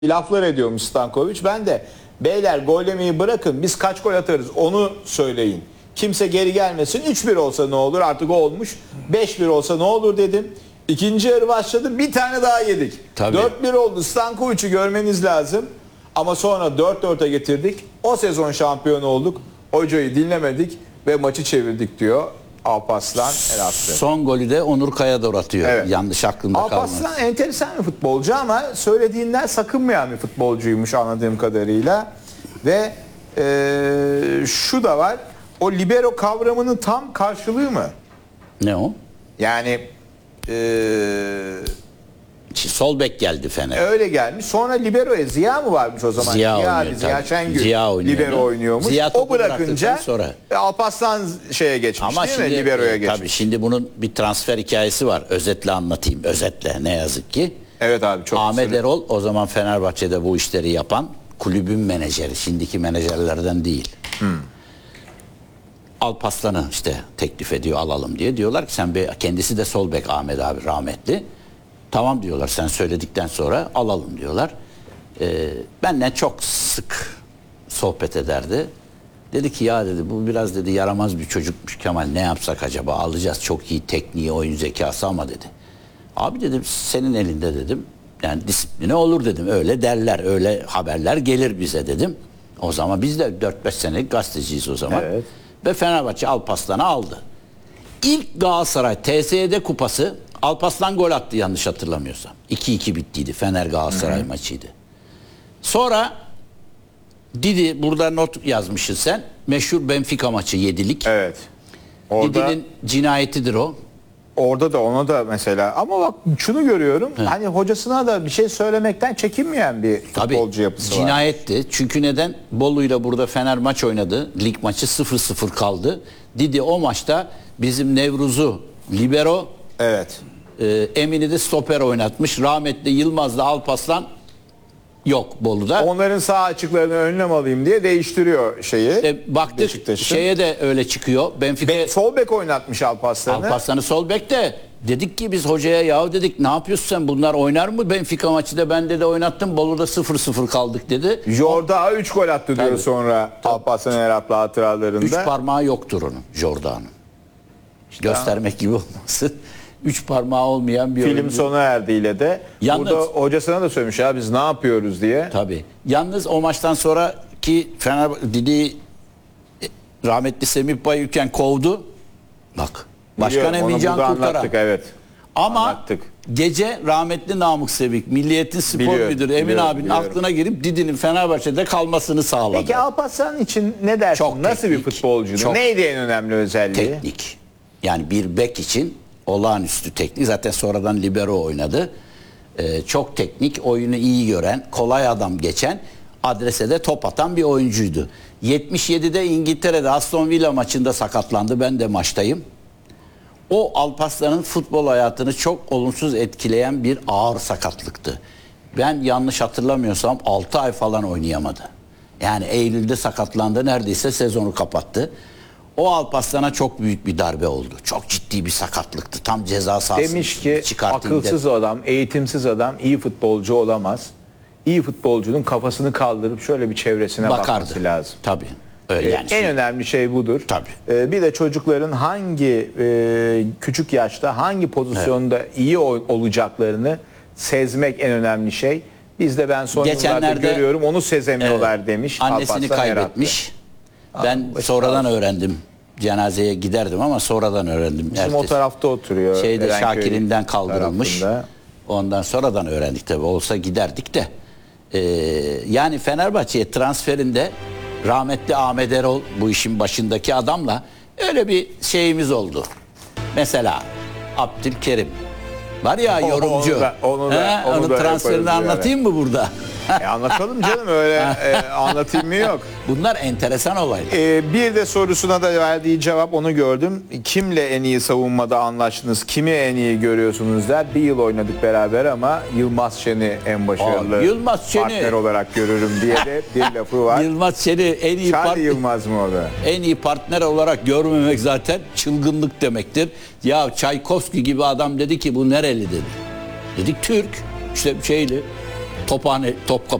laflar ediyormuş Stankovic. Ben de beyler gol yemeyi bırakın, biz kaç gol atarız onu söyleyin. Kimse geri gelmesin. 3-1 olsa ne olur, artık o olmuş. 5-1 olsa ne olur dedim. İkinci yarı başladı, bir tane daha yedik. Tabii. 4-1 oldu. Stankovic'i görmeniz lazım. Ama sonra 4-4'e getirdik. O sezon şampiyon olduk. Hocayı dinlemedik ve maçı çevirdik diyor Alparslan Erattı. Son golü de Onur Kayador atıyor. Evet. Yanlış aklımda kalmaz. Alparslan enteresan bir futbolcu ama söylediğinden sakınmayan bir futbolcuymuş anladığım kadarıyla. Ve şu da var, o libero kavramının tam karşılığı mı? Ne o? Yani Sol bek geldi Fener. öyle gelmiş. Sonra libero'ya Ziya mı varmış o zaman? Ziya oynuyor, Ziya tabii. Şengül Ziya oynuyordu. libero oynuyormuş. Ziya O topu bırakınca bıraktıktan sonra. Alparslan şeye geçmiş Ama değil şimdi mi? Libero'ya geçmiş. tabii şimdi bunun bir transfer hikayesi var. Özetle anlatayım. Özetle ne yazık ki. Evet abi, çok Ahmet süre. Erol o zaman Fenerbahçe'de bu işleri yapan kulübün menajeri. Şimdiki menajerlerden değil. Alparslan'ı işte teklif ediyor, alalım diye. Diyorlar ki sen kendisi de sol bek Ahmet abi rahmetli. Tamam diyorlar, sen söyledikten sonra alalım diyorlar. Benle çok sık sohbet ederdi. Dedi ki ya dedi, bu biraz dedi yaramaz bir çocukmuş Kemal, ne yapsak acaba, alacağız çok iyi tekniği, oyun zekası ama dedi. Abi dedim senin elinde dedim. Yani disipline olur dedim. Öyle derler, öyle haberler gelir bize dedim. O zaman biz de 4-5 senelik gazeteciyiz o zaman. Evet. Ve Fenerbahçe Alparslan'ı aldı. İlk Galatasaray TSE'de kupası, Alparslan gol attı yanlış hatırlamıyorsam. 2-2 bittiydi, Fener Galatasaray maçıydı. Sonra Didi, burada not yazmışsın sen. Meşhur Benfica maçı 7'lik. Evet. Orada, Didi'nin cinayetidir o. orada da ona da mesela, ama bak şunu görüyorum. Hani hocasına da bir şey söylemekten çekinmeyen bir Tabii, futbolcu yapısı var. cinayetti. Çünkü neden? Bolu'yla burada Fener maç oynadı. Lig maçı 0-0 kaldı. Didi o maçta bizim Nevruz'u libero, Evet. Emin'i de stoper oynatmış. Rahmetli Yılmaz'la Alparslan yok Bolu'da. Onların sağ açıklarını önlem alayım diye değiştiriyor şeyi. Baktık Beşiktaş'ın. şeye de öyle çıkıyor. Benfica Sol bek oynatmış Alparslan'ı. Alparslan'ı sol bekte. Dedik ki biz hocaya, yahu dedik ne yapıyorsun sen, bunlar oynar mı Benfica maçı da, ben de oynattım, Bolu'da 0-0 kaldık dedi. Jorda 3 gol attı diyor Tabii. sonra Alparslan Erat'la hatıralarında. 3 parmağı yoktur onun, Jorda'nın. Göstermek gibi olmasın. 3 parmağı olmayan bir Film oyuncu. sona erdiğiyle de Yalnız- burada hocasına da söylemiş ya biz ne yapıyoruz diye. Tabii. Yalnız o maçtan sonraki Didi rahmetli Semih Bayülken kovdu. Bak. Başkan Biliyorum, onu Emincan burada Kurtaran. anlattık, evet. Ama Anlattık. gece rahmetli Namık Sevik, Milliyet'in spor Biliyorum, müdürü Emin biliyorum, abinin biliyorum. aklına girip Didi'nin Fenerbahçe'de kalmasını sağladı. Peki Alparslan için ne dersin? Çok Nasıl teknik, bir futbolcuydu? çok Neydi en önemli özelliği? Teknik. Yani bir bek için olağanüstü teknik. Zaten sonradan libero oynadı. Çok teknik, oyunu iyi gören, kolay adam geçen, adrese de top atan bir oyuncuydu. 77'de İngiltere'de Aston Villa maçında sakatlandı. Ben de maçtayım. O Alparslan'ın futbol hayatını çok olumsuz etkileyen bir ağır sakatlıktı. Ben yanlış hatırlamıyorsam 6 ay falan oynayamadı. Yani Eylül'de sakatlandı, neredeyse sezonu kapattı. O Alparslan'a çok büyük bir darbe oldu. Çok ciddi bir sakatlıktı. Tam ceza sahasında. Demiş ki akılsız adam, eğitimsiz adam iyi futbolcu olamaz. İyi futbolcunun kafasını kaldırıp şöyle bir çevresine bakması lazım. Tabii. Öyle yani. En önemli şey budur. Tabii. Bir de çocukların hangi küçük yaşta hangi pozisyonda iyi olacaklarını sezmek en önemli şey. Biz de ben son yıllarda Geçenlerde görüyorum onu sezemiyorlar demiş. Annesini Alparslan kaybetmiş. Ben başka sonradan öğrendim. Cenazeye giderdim ama sonradan öğrendim. Bizim o tarafta oturuyor. Şeyde Erenköy Şakir'inden kaldırılmış. tarafında. Ondan sonradan öğrendik tabii. Olsa giderdik de. Yani Fenerbahçe'ye transferinde rahmetli Ahmet Erol, bu işin başındaki adamla öyle bir şeyimiz oldu. Mesela Abdülkerim var ya, yorumcu. Onu da onun yaparız transferini yani. anlatayım mı burada? Anlatalım canım, öyle anlatayım mı yok. Bunlar enteresan olaylar. Bir de sorusuna da verdiği cevap, onu gördüm. Kimle en iyi savunmada anlaştınız? Kimi en iyi görüyorsunuz der. Bir yıl oynadık beraber ama Yılmaz Şen'i en başarılı Yılmaz Şen'i- partner olarak görürüm diye de bir lafı var. Yılmaz seni en iyi Charlie Yılmaz mı o da? en iyi partner olarak görmemek zaten çılgınlık demektir. Ya Çaykovski gibi adam dedi ki bu nereli dedi. Dedik Türk. İşte şeyli. Tophane, Topkapı